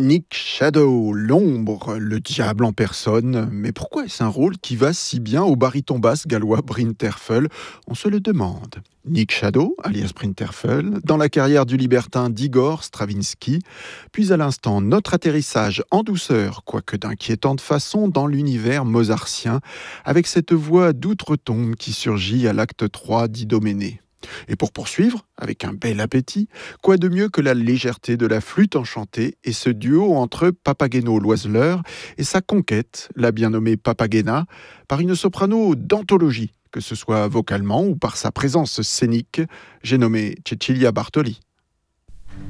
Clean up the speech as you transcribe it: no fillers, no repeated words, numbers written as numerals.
Nick Shadow, l'ombre, le diable en personne. Mais pourquoi est-ce un rôle qui va si bien au baryton basse gallois Brinterfell? On se le demande. Nick Shadow, alias Brinterfell, dans la carrière du libertin d'Igor Stravinsky, puis à l'instant notre atterrissage en douceur, quoique d'inquiétante façon, dans l'univers mozartien, avec cette voix d'outre-tombe qui surgit à l'acte 3 d'Idoménée. Et pour poursuivre, avec un bel appétit, quoi de mieux que la légèreté de la flûte enchantée et ce duo entre Papageno l'oiseleur et sa conquête, la bien nommée Papagena, par une soprano d'anthologie, que ce soit vocalement ou par sa présence scénique, j'ai nommé Cecilia Bartoli.